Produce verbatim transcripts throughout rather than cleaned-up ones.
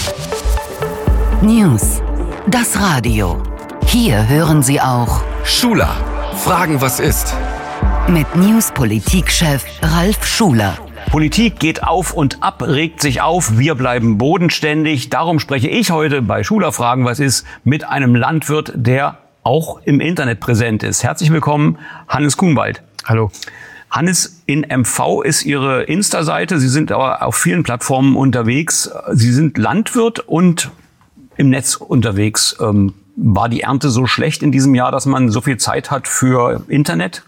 News. Das Radio. Hier hören Sie auch Schuler. Fragen, was ist? Mit News-Politik-Chef Ralf Schuler. Politik geht auf und ab, regt sich auf, wir bleiben bodenständig. Darum spreche ich heute bei Schuler Fragen, was ist, mit einem Landwirt, der auch im Internet präsent ist. Herzlich willkommen, Hannes Kuhnwald. Hallo. Hannes, in M V ist Ihre Insta-Seite. Sie sind aber auf vielen Plattformen unterwegs. Sie sind Landwirt und im Netz unterwegs. Ähm, war die Ernte so schlecht in diesem Jahr, dass man so viel Zeit hat für Internet?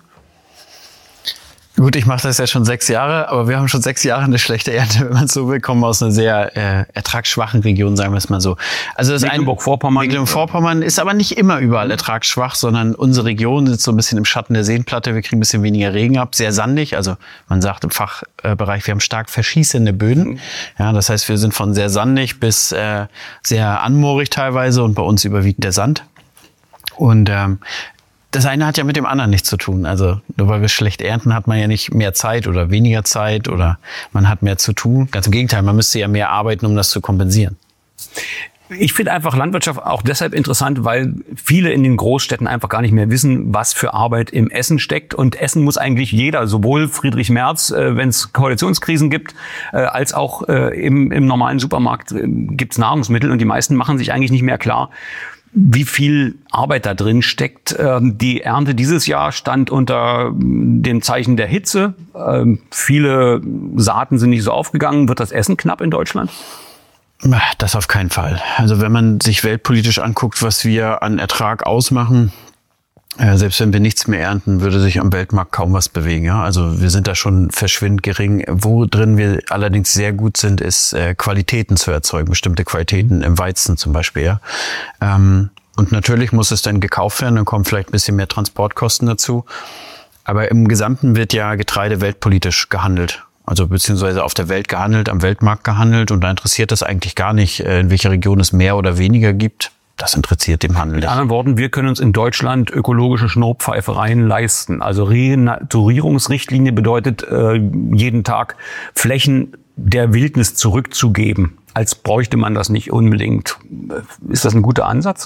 Gut, ich mache das ja schon sechs Jahre, aber wir haben schon sechs Jahre eine schlechte Ernte, wenn man so will. Kommen aus einer sehr äh, ertragsschwachen Region, sagen wir es mal so. Also das Mecklenburg-Vorpommern. Mecklenburg-Vorpommern ist aber nicht immer überall ertragsschwach, sondern unsere Region sitzt so ein bisschen im Schatten der Seenplatte. Wir kriegen ein bisschen weniger Regen ab, sehr sandig. Also man sagt im Fachbereich, wir haben stark verschießende Böden. Ja, das heißt, wir sind von sehr sandig bis äh, sehr anmoorig teilweise und bei uns überwiegt der Sand. Und ähm, das eine hat ja mit dem anderen nichts zu tun. Also nur weil wir schlecht ernten, hat man ja nicht mehr Zeit oder weniger Zeit oder man hat mehr zu tun. Ganz im Gegenteil, man müsste ja mehr arbeiten, um das zu kompensieren. Ich finde einfach Landwirtschaft auch deshalb interessant, weil viele in den Großstädten einfach gar nicht mehr wissen, was für Arbeit im Essen steckt. Und Essen muss eigentlich jeder, sowohl Friedrich Merz, äh, wenn es Koalitionskrisen gibt, äh, als auch äh, im, im normalen Supermarkt äh, gibt es Nahrungsmittel. Und die meisten machen sich eigentlich nicht mehr klar, wie viel Arbeit da drin steckt. Die Ernte dieses Jahr stand unter dem Zeichen der Hitze. Viele Saaten sind nicht so aufgegangen. Wird das Essen knapp in Deutschland? Das auf keinen Fall. Also wenn man sich weltpolitisch anguckt, was wir an Ertrag ausmachen, Äh, selbst wenn wir nichts mehr ernten, würde sich am Weltmarkt kaum was bewegen. Ja? Also wir sind da schon verschwindend gering. Wo drin wir allerdings sehr gut sind, ist äh, Qualitäten zu erzeugen, bestimmte Qualitäten im Weizen zum Beispiel. Ja? Ähm, und natürlich muss es dann gekauft werden, dann kommen vielleicht ein bisschen mehr Transportkosten dazu. Aber im Gesamten wird ja Getreide weltpolitisch gehandelt. Also beziehungsweise auf der Welt gehandelt, am Weltmarkt gehandelt. Und da interessiert das eigentlich gar nicht, in welcher Region es mehr oder weniger gibt. Das interessiert den Handel. Mit anderen Worten, wir können uns in Deutschland ökologische Schnurrpfeifereien leisten. Also Renaturierungsrichtlinie bedeutet, äh, jeden Tag Flächen der Wildnis zurückzugeben. Als bräuchte man das nicht unbedingt. Ist das ein guter Ansatz?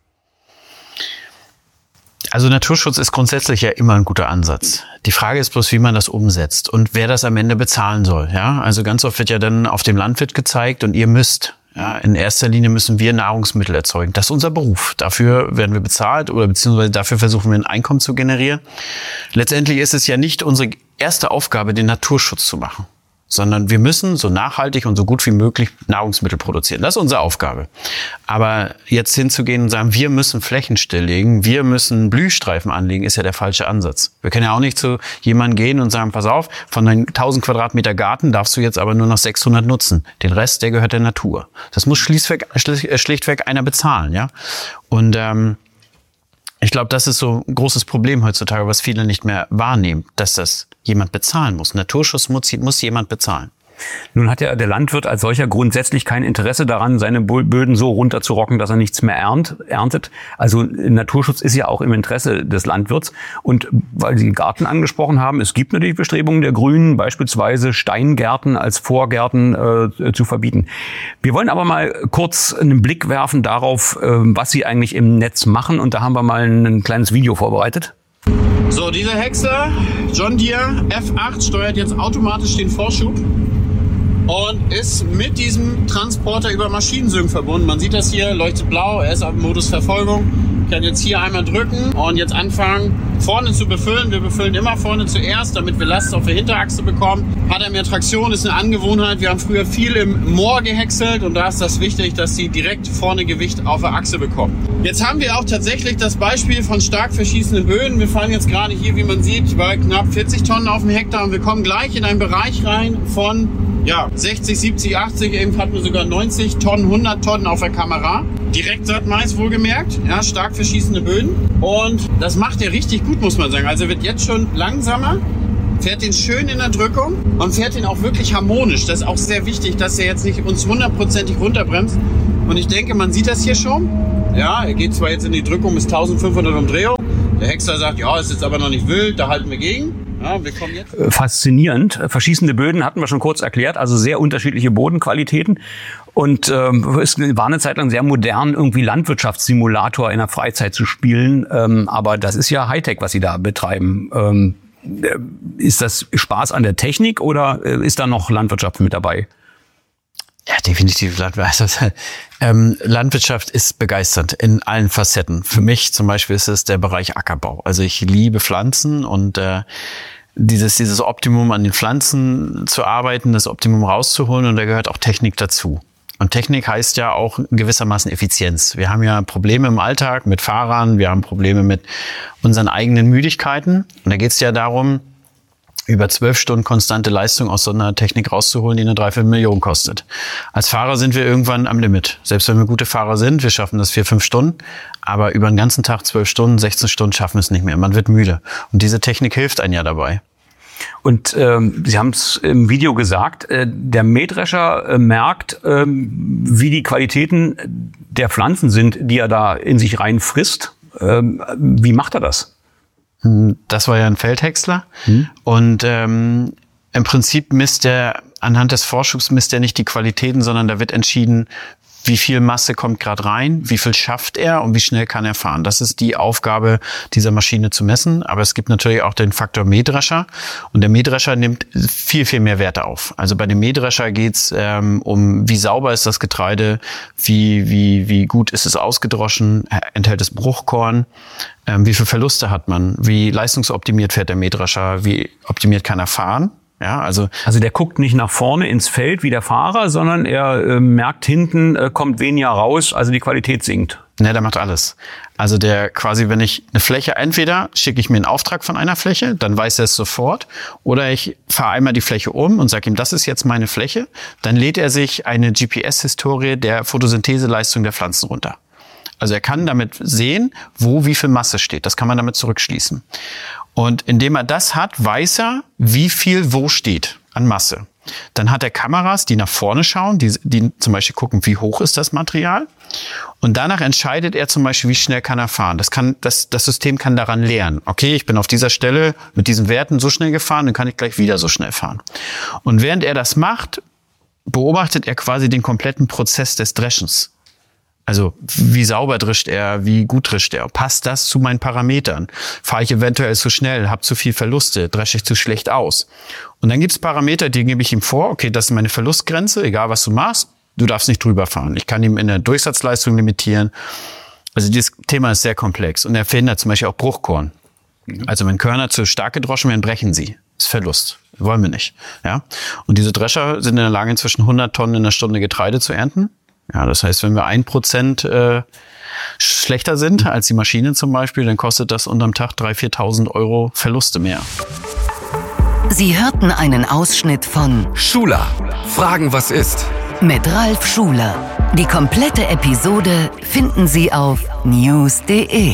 Also Naturschutz ist grundsätzlich ja immer ein guter Ansatz. Die Frage ist bloß, wie man das umsetzt und wer das am Ende bezahlen soll. Ja, also ganz oft wird ja dann auf dem Landwirt gezeigt und ihr müsst. Ja, in erster Linie müssen wir Nahrungsmittel erzeugen. Das ist unser Beruf. Dafür werden wir bezahlt oder beziehungsweise dafür versuchen wir ein Einkommen zu generieren. Letztendlich ist es ja nicht unsere erste Aufgabe, den Naturschutz zu machen, sondern wir müssen so nachhaltig und so gut wie möglich Nahrungsmittel produzieren. Das ist unsere Aufgabe. Aber jetzt hinzugehen und sagen, wir müssen Flächen stilllegen, wir müssen Blühstreifen anlegen, ist ja der falsche Ansatz. Wir können ja auch nicht zu jemandem gehen und sagen, pass auf, von deinen tausend Quadratmeter Garten darfst du jetzt aber nur noch sechshundert nutzen. Den Rest, der gehört der Natur. Das muss schlichtweg, schlichtweg einer bezahlen, ja. Und ähm, ich glaube, das ist so ein großes Problem heutzutage, was viele nicht mehr wahrnehmen, dass das jemand bezahlen muss. Naturschutz muss, muss jemand bezahlen. Nun hat ja der Landwirt als solcher grundsätzlich kein Interesse daran, seine Böden so runterzurocken, dass er nichts mehr ernt, erntet. Also Naturschutz ist ja auch im Interesse des Landwirts. Und weil Sie Garten angesprochen haben, es gibt natürlich Bestrebungen der Grünen, beispielsweise Steingärten als Vorgärten äh, zu verbieten. Wir wollen aber mal kurz einen Blick werfen darauf, äh, was Sie eigentlich im Netz machen. Und da haben wir mal ein kleines Video vorbereitet. So, dieser Häcksler, John Deere F acht, steuert jetzt automatisch den Vorschub und ist mit diesem Transporter über Maschinensync verbunden. Man sieht das hier, leuchtet blau, er ist auf dem Modus Verfolgung. Ich kann jetzt hier einmal drücken und jetzt anfangen, vorne zu befüllen. Wir befüllen immer vorne zuerst, damit wir Last auf der Hinterachse bekommen. Hat er mehr Traktion, ist eine Angewohnheit. Wir haben früher viel im Moor gehäckselt und da ist das wichtig, dass sie direkt vorne Gewicht auf der Achse bekommen. Jetzt haben wir auch tatsächlich das Beispiel von stark verschießenden Böden. Wir fahren jetzt gerade hier, wie man sieht, bei knapp vierzig Tonnen auf dem Hektar und wir kommen gleich in einen Bereich rein von ja, sechzig, siebzig, achtzig, eben hatten wir sogar neunzig Tonnen, hundert Tonnen auf der Kamera. Direktsaatmais wohlgemerkt, ja, stark verschießende Böden. Und das macht er richtig gut, muss man sagen. Also er wird jetzt schon langsamer, fährt den schön in der Drückung und fährt den auch wirklich harmonisch. Das ist auch sehr wichtig, dass er jetzt nicht uns hundertprozentig runterbremst. Und ich denke, man sieht das hier schon. Ja, er geht zwar jetzt in die Drückung bis eintausendfünfhundert Umdrehungen. Der Häcksler sagt, ja, ist jetzt aber noch nicht wild, da halten wir gegen. Ja, wir kommen jetzt. Faszinierend. Verschießende Böden hatten wir schon kurz erklärt, also sehr unterschiedliche Bodenqualitäten. Und ähm, es war eine Zeit lang sehr modern, irgendwie Landwirtschaftssimulator in der Freizeit zu spielen. Ähm, aber das ist ja Hightech, was Sie da betreiben. Ähm, ist das Spaß an der Technik oder ist da noch Landwirtschaft mit dabei? Ja, definitiv Landwirtschaft. Ähm, Landwirtschaft ist begeisternd in allen Facetten. Für mich zum Beispiel ist es der Bereich Ackerbau. Also ich liebe Pflanzen und äh, dieses dieses Optimum an den Pflanzen zu arbeiten, das Optimum rauszuholen, und da gehört auch Technik dazu. Und Technik heißt ja auch gewissermaßen Effizienz. Wir haben ja Probleme im Alltag mit Fahrern, wir haben Probleme mit unseren eigenen Müdigkeiten. Und da geht es ja darum, über zwölf Stunden konstante Leistung aus so einer Technik rauszuholen, die eine Dreiviertelmillion kostet. Als Fahrer sind wir irgendwann am Limit. Selbst wenn wir gute Fahrer sind, wir schaffen das vier, fünf Stunden. Aber über den ganzen Tag zwölf Stunden, sechzehn Stunden schaffen wir es nicht mehr. Man wird müde. Und diese Technik hilft einem ja dabei. Und ähm, Sie haben es im Video gesagt, äh, der Mähdrescher äh, merkt, ähm, wie die Qualitäten der Pflanzen sind, die er da in sich rein frisst. Ähm, wie macht er das? Das war ja ein Feldhäcksler. Hm. Und ähm, im Prinzip misst er, anhand des Vorschubs misst er nicht die Qualitäten, sondern da wird entschieden, wie viel Masse kommt gerade rein, wie viel schafft er und wie schnell kann er fahren. Das ist die Aufgabe dieser Maschine zu messen. Aber es gibt natürlich auch den Faktor Mähdrescher. Und der Mähdrescher nimmt viel, viel mehr Werte auf. Also bei dem Mähdrescher geht's ähm, um, wie sauber ist das Getreide, wie, wie, wie gut ist es ausgedroschen, enthält es Bruchkorn, ähm, wie viel Verluste hat man, wie leistungsoptimiert fährt der Mähdrescher, wie optimiert kann er fahren. Ja, also, also der guckt nicht nach vorne ins Feld wie der Fahrer, sondern er äh, merkt, hinten äh, kommt weniger raus, also die Qualität sinkt. Ne, der macht alles. Also der quasi, wenn ich eine Fläche, entweder schicke ich mir einen Auftrag von einer Fläche, dann weiß er es sofort, oder ich fahre einmal die Fläche um und sage ihm, das ist jetzt meine Fläche, dann lädt er sich eine G P S-Historie der Photosyntheseleistung der Pflanzen runter. Also er kann damit sehen, wo wie viel Masse steht. Das kann man damit zurückschließen. Und indem er das hat, weiß er, wie viel wo steht an Masse. Dann hat er Kameras, die nach vorne schauen, die, die zum Beispiel gucken, wie hoch ist das Material. Und danach entscheidet er zum Beispiel, wie schnell kann er fahren. Das kann, das, das System kann daran lernen. Okay, ich bin auf dieser Stelle mit diesen Werten so schnell gefahren, dann kann ich gleich wieder so schnell fahren. Und während er das macht, beobachtet er quasi den kompletten Prozess des Dreschens. Also wie sauber drischt er, wie gut drischt er, passt das zu meinen Parametern? Fahre ich eventuell zu schnell, habe zu viel Verluste, dresche ich zu schlecht aus? Und dann gibt es Parameter, die gebe ich ihm vor, okay, das ist meine Verlustgrenze, egal was du machst, du darfst nicht drüber fahren. Ich kann ihm in der Durchsatzleistung limitieren. Also dieses Thema ist sehr komplex und er verhindert zum Beispiel auch Bruchkorn. Also wenn Körner zu stark gedroschen werden, brechen sie. Das ist Verlust. Wollen wir nicht. Ja? Und diese Drescher sind in der Lage, inzwischen hundert Tonnen in der Stunde Getreide zu ernten. Ja, das heißt, wenn wir ein Prozent äh, schlechter sind als die Maschine zum Beispiel, dann kostet das unterm Tag dreitausend, viertausend Euro Verluste mehr. Sie hörten einen Ausschnitt von Schuler. Fragen, was ist? mit Ralf Schuler. Die komplette Episode finden Sie auf news punkt de.